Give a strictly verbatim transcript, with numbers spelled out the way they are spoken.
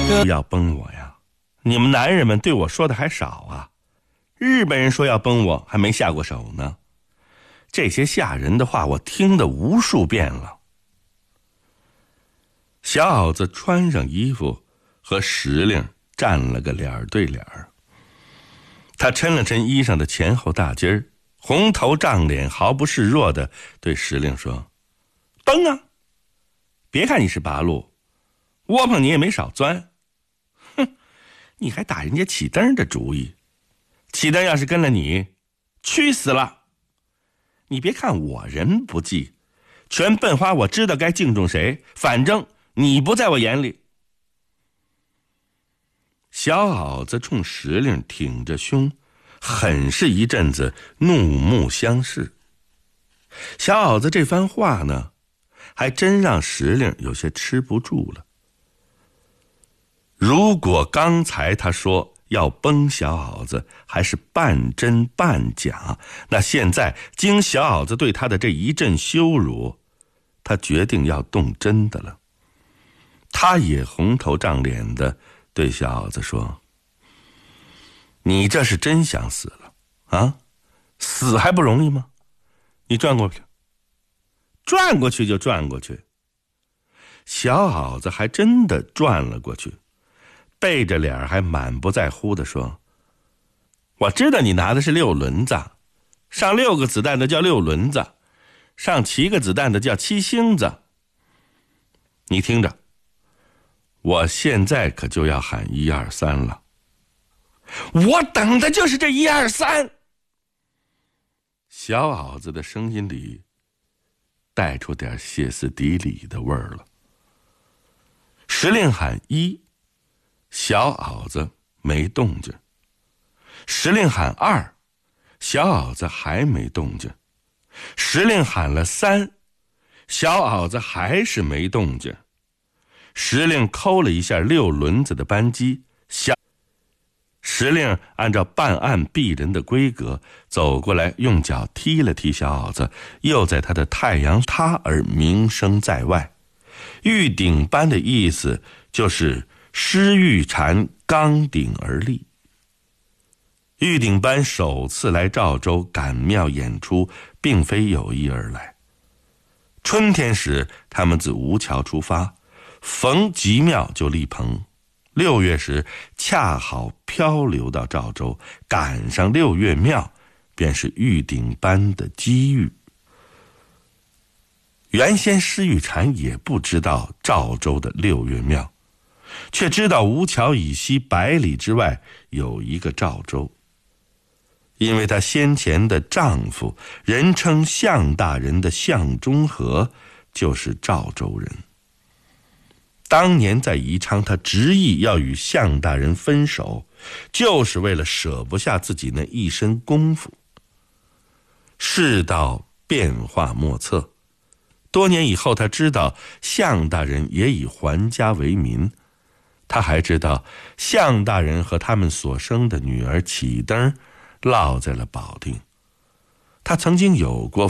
要崩我呀，你们男人们对我说的还少啊。日本人说要崩我，还没下过手呢。这些吓人的话我听得无数遍了。小袄子穿上衣服，和石令站了个脸对脸。他抻了抻衣裳的前后大襟儿，红头胀脸，毫不示弱地对石令说：崩啊！别看你是八路，窝棚你也没少钻。哼，你还打人家启灯的主意。启灯要是跟了你，屈死了。你别看我人不济，全笨花我知道该敬重谁，反正你不在我眼里。小袄子冲石令挺着胸，很是一阵子怒目相视。小袄子这番话呢，还真让石令有些吃不住了。如果刚才他说要崩小袄子还是半真半假，那现在经小袄子对他的这一阵羞辱，他决定要动真的了。他也红头胀脸的对小袄子说：你这是真想死了啊？死还不容易吗？你转过去，转过去就转过去。小袄子还真的转了过去，背着脸还满不在乎地说：我知道你拿的是六轮子，上六个子弹的叫六轮子，上七个子弹的叫七星子。你听着，我现在可就要喊一二三了。我等的就是这一二三。小袄子的声音里带出点歇斯底里的味儿了。石令喊一，小袄子没动静。石令喊二，小袄子还没动静。石令喊了三，小袄子还是没动静。石令抠了一下六轮子的扳机，小石令按照办案毙人的规格走过来，用脚踢了踢小袄子，又在他的太阳他而名声在外。玉顶班的意思就是施玉蝉刚鼎而立。玉顶班首次来赵州赶庙演出，并非有意而来。春天时，他们自吴桥出发，逢吉庙就立棚。六月时恰好漂流到赵州，赶上六月庙，便是玉顶班的机遇。原先施玉蝉也不知道赵州的六月庙，却知道吴桥以西百里之外有一个赵州，因为她先前的丈夫人称项大人的项中和就是赵州人。当年在宜昌，他执意要与项大人分手，就是为了舍不下自己那一身功夫。世道变化莫测，多年以后，他知道项大人也以还家为民，他还知道项大人和他们所生的女儿启灯落在了保定。他曾经有过